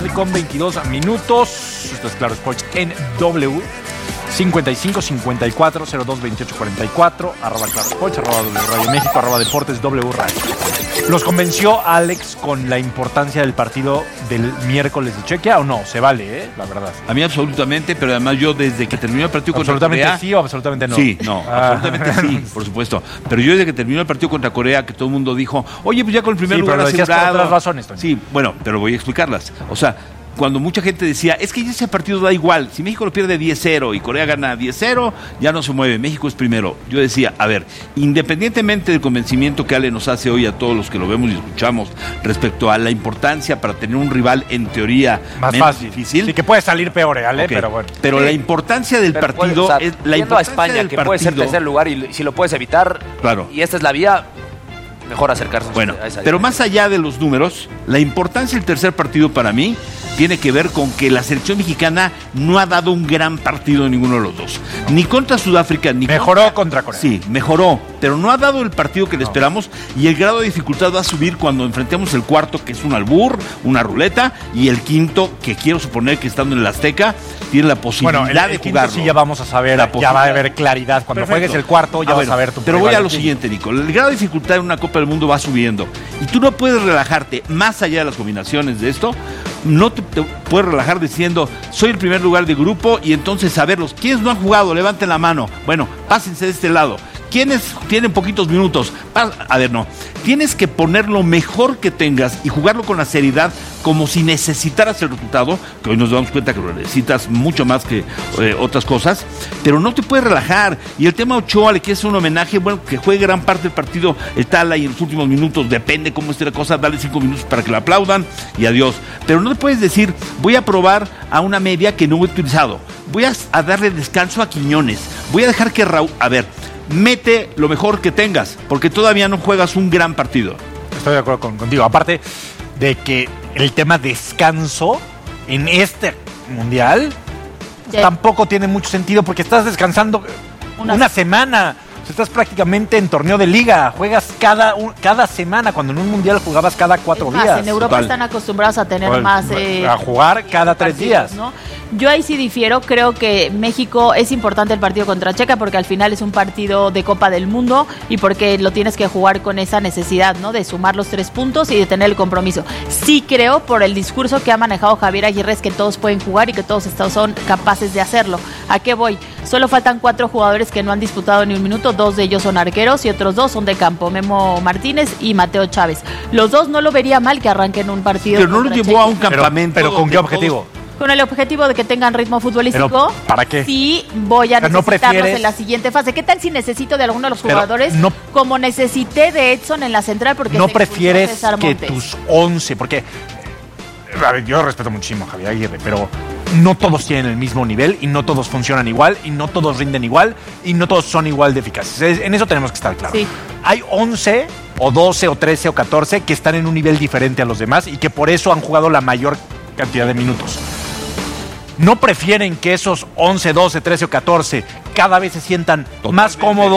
con 22 minutos. Esto es Claro Sports en W. 55 54 02 28 44 @Claro Sports, @W Radio México, @Deportes W Radio. ¿Los convenció Alex con la importancia del partido del miércoles de Chequia o no? Se vale, la verdad. A mí absolutamente, pero además yo desde que terminó el partido contra Corea... ¿Absolutamente sí o absolutamente no? Sí, no, absolutamente sí, por supuesto. Pero yo desde que terminó el partido contra Corea, que todo el mundo dijo, oye, pues ya con el primer lugar asegurado. Por otras razones, Toño. Sí, bueno, pero voy a explicarlas. O sea, cuando mucha gente decía, es que ya ese partido da igual, si México lo pierde 10-0 y Corea gana 10-0, ya no se mueve, México es primero. Yo decía, a ver, independientemente del convencimiento que Ale nos hace hoy a todos los que lo vemos y escuchamos respecto a la importancia para tener un rival en teoría más menos fácil. Difícil. Sí, que puede salir peor, Ale, okay. Pero bueno. Pero la importancia del partido puede, es la importancia a España, del que partido. puede ser tercer lugar y si lo puedes evitar, claro. Y esta es la vía, mejor acercarse bueno, a esa. Pero más allá de los números, la importancia del tercer partido para mí tiene que ver con que la selección mexicana no ha dado un gran partido en ninguno de los dos. No. Ni contra Sudáfrica, ni mejoró contra Corea. Sí, mejoró, pero no ha dado el partido que le esperamos y el grado de dificultad va a subir cuando enfrentemos el cuarto, que es un albur, una ruleta, y el quinto, que quiero suponer que estando en el Azteca, tiene la posibilidad de jugarlo. Sí, ya vamos a saber, ya va a haber claridad. Cuando juegues el cuarto, ya vas a ver tu Pero voy a lo siguiente, Nico. El grado de dificultad en una Copa del Mundo va subiendo. Y tú no puedes relajarte más allá de las combinaciones de esto. No te puedes relajar diciendo, soy el primer lugar de grupo y entonces saberlos. ¿Quiénes no han jugado? Levanten la mano. Bueno, pásense de este lado. ¿Quiénes tienen poquitos minutos? A ver, no. Tienes que poner lo mejor que tengas y jugarlo con la seriedad como si necesitaras el resultado, que hoy nos damos cuenta que lo necesitas mucho más que otras cosas, pero no te puedes relajar. Y el tema Ochoa le quiere hacer un homenaje, bueno, que juegue gran parte del partido el Tala y en los últimos minutos, depende cómo esté la cosa, dale 5 minutos para que lo aplaudan y adiós. Pero no te puedes decir, voy a probar a una media que no he utilizado, voy a darle descanso a Quiñones, voy a dejar que Raúl... A ver, mete lo mejor que tengas, porque todavía no juegas un gran partido. Estoy de acuerdo contigo. Aparte de que el tema descanso en este mundial tampoco tiene mucho sentido, porque estás descansando una semana. Estás prácticamente en torneo de liga, juegas cada semana, cuando en un mundial jugabas cada 4 días. En Europa están acostumbrados a tener a jugar cada 3 días, ¿no? Yo ahí sí difiero, creo que México es importante el partido contra Checa porque al final es un partido de Copa del Mundo y porque lo tienes que jugar con esa necesidad, ¿no? De sumar los 3 puntos y de tener el compromiso. Sí creo, por el discurso que ha manejado Javier Aguirre, es que todos pueden jugar y que todos son capaces de hacerlo. ¿A qué voy? Solo faltan 4 jugadores que no han disputado ni un minuto, 2 de ellos son arqueros y otros 2 son de campo, Memo Martínez y Mateo Chávez. Los 2 no lo vería mal que arranquen un partido. Pero no lo llevó a un campamento. ¿Pero con qué objetivo? Con el objetivo de que tengan ritmo futbolístico. ¿Pero para qué? Sí, voy a necesitarlos en la siguiente fase. ¿Qué tal si necesito de alguno de los jugadores como necesité de Edson en la central? Porque no prefieres que tus 11, porque a ver, yo respeto muchísimo a Javier Aguirre, pero no todos tienen el mismo nivel y no todos funcionan igual y no todos rinden igual y no todos son igual de eficaces. En eso tenemos que estar claros. Sí. Hay 11 o 12 o 13 o 14 que están en un nivel diferente a los demás y que por eso han jugado la mayor cantidad de minutos. ¿No prefieren que esos 11, 12, 13 o 14 cada vez se sientan más cómodos